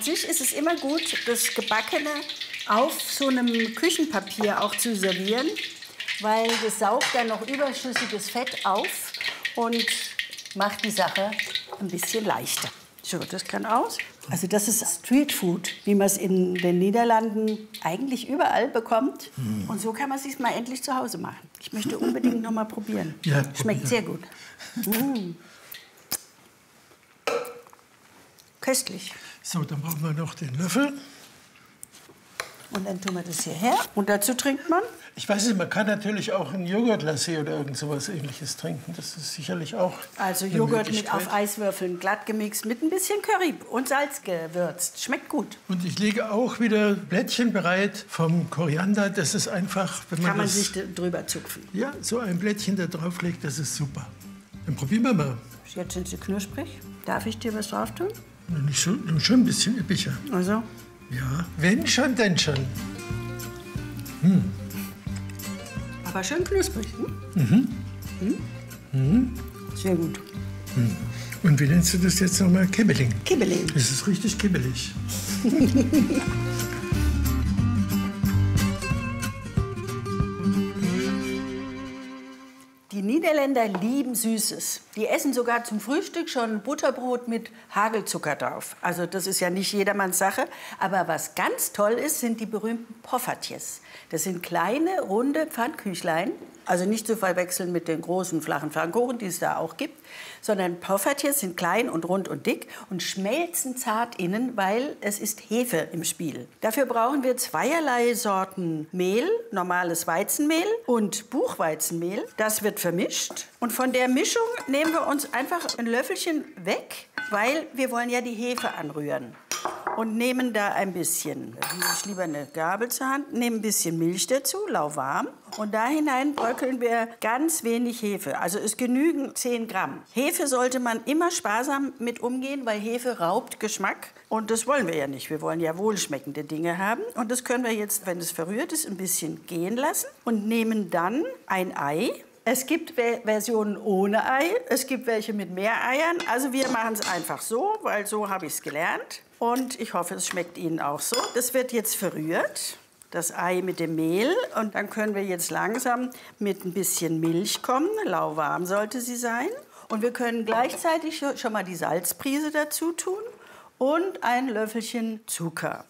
Sich ist es immer gut, das Gebackene auf so einem Küchenpapier auch zu servieren, weil das saugt dann noch überschüssiges Fett auf und macht die Sache ein bisschen leichter. So, das kann aus. Also das ist Streetfood, wie man es in den Niederlanden eigentlich überall bekommt. Und so kann man es sich mal endlich zu Hause machen. Ich möchte unbedingt noch mal probieren. Ja, schmeckt sehr gut. Köstlich. So, dann brauchen wir noch den Löffel. Und dann tun wir das hierher. Und dazu trinkt man? Ich weiß nicht, man kann natürlich auch einen Joghurt-Lassi oder irgend sowas Ähnliches trinken. Das ist sicherlich auch Also eine Joghurt mit Möglichkeit. auf Eiswürfeln, glatt gemixt, mit ein bisschen Curry und Salz gewürzt. Schmeckt gut. Und ich lege auch wieder Blättchen bereit vom Koriander. Das ist einfach, wenn man Kann man das, sich drüber zupfen. ja, so ein Blättchen da drauf legt, das ist super. Dann probieren wir mal. Jetzt sind sie knusprig. Darf ich dir was drauf tun? Nicht schon ein bisschen üppiger. Also? Ja, wenn schon, denn schon. Aber schön knusprig. Sehr gut. Und wie nennst du das jetzt nochmal? Kibbeling. Kibbeling. Das ist richtig kibbelig. Die Niederländer lieben Süßes. Die essen sogar zum Frühstück schon Butterbrot mit Hagelzucker drauf. Also das ist ja nicht jedermanns Sache. Aber was ganz toll ist, sind die berühmten Poffertjes. Das sind kleine, runde Pfannkuchlein. Also nicht zu verwechseln mit den großen, flachen Pfannkuchen, die es da auch gibt. Sondern Poffertjes sind klein und rund und dick und schmelzen zart innen, weil es ist Hefe im Spiel. Dafür brauchen wir zweierlei Sorten Mehl, normales Weizenmehl und Buchweizenmehl. Das wird vermischt. Und von der Mischung nehmen wir uns einfach ein Löffelchen weg, weil wir wollen ja die Hefe anrühren. Und nehmen da ein bisschen, ich lieber eine Gabel zur Hand, nehmen ein bisschen Milch dazu, lauwarm. Und da hinein bröckeln wir ganz wenig Hefe. Also es genügen 10 Gramm. Hefe sollte man immer sparsam mit umgehen, weil Hefe raubt Geschmack. Und das wollen wir ja nicht. Wir wollen ja wohlschmeckende Dinge haben. Und das können wir jetzt, wenn es verrührt ist, ein bisschen gehen lassen. Und nehmen dann ein Ei. Es gibt Versionen ohne Ei, es gibt welche mit mehr Eiern. Also wir machen es einfach so, weil so habe ich es gelernt. Und ich hoffe, es schmeckt Ihnen auch so. Das wird jetzt verrührt, das Ei mit dem Mehl. Und dann können wir jetzt langsam mit ein bisschen Milch kommen. Lauwarm sollte sie sein. Und wir können gleichzeitig schon mal die Salzprise dazu tun und ein Löffelchen Zucker.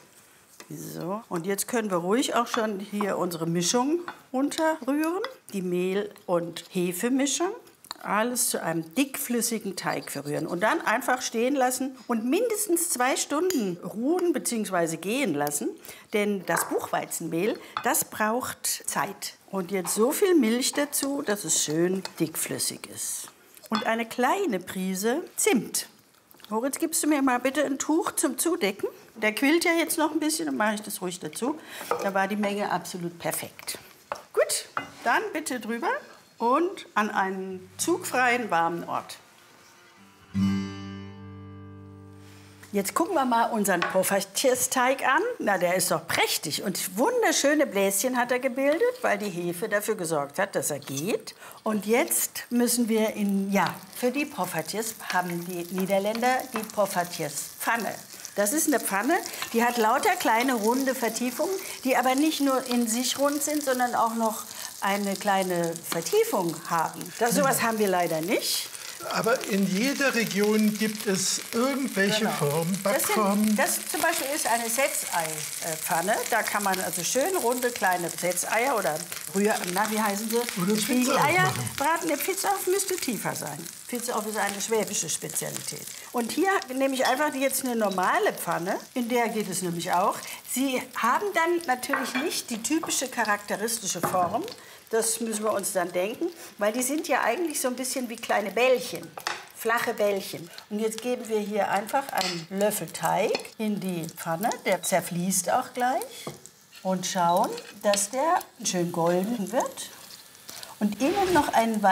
So, und jetzt können wir ruhig auch schon hier unsere Mischung runterrühren. Die Mehl- und Hefemischung. Alles zu einem dickflüssigen Teig verrühren. Und dann einfach stehen lassen und mindestens 2 Stunden ruhen bzw. gehen lassen. Denn das Buchweizenmehl, das braucht Zeit. Und jetzt so viel Milch dazu, dass es schön dickflüssig ist. Und eine kleine Prise Zimt. Moritz, gibst du mir mal bitte ein Tuch zum Zudecken? Der quillt ja jetzt noch ein bisschen, dann mache ich das ruhig dazu. Da war die Menge absolut perfekt. Gut, dann bitte drüber und an einen zugfreien, warmen Ort. Jetzt gucken wir mal unseren Poffertjesteig an. Na, der ist doch prächtig. Und wunderschöne Bläschen hat er gebildet, weil die Hefe dafür gesorgt hat, dass er geht. Und jetzt müssen wir für die Poffertjes haben die Niederländer die Poffertjespfanne. Das ist eine Pfanne, die hat lauter kleine runde Vertiefungen, die aber nicht nur in sich rund sind, sondern auch noch eine kleine Vertiefung haben. Sowas haben wir leider nicht. Aber in jeder Region gibt es irgendwelche Formen, Backformen. Das zum Beispiel ist eine Setzei-Pfanne. Da kann man also schön runde kleine Setzeier oder wie heißen sie? Oder Spiegeleier braten. Der Pizzaoff müsste tiefer sein. Pizzaoff ist eine schwäbische Spezialität. Und hier nehme ich einfach jetzt eine normale Pfanne. In der geht es nämlich auch. Sie haben dann natürlich nicht die typische charakteristische Form. Das müssen wir uns dann denken, weil die sind ja eigentlich so ein bisschen wie kleine Bällchen, flache Bällchen. Und jetzt geben wir hier einfach einen Löffel Teig in die Pfanne, der zerfließt auch gleich. Und schauen, dass der schön golden wird. Und innen noch einen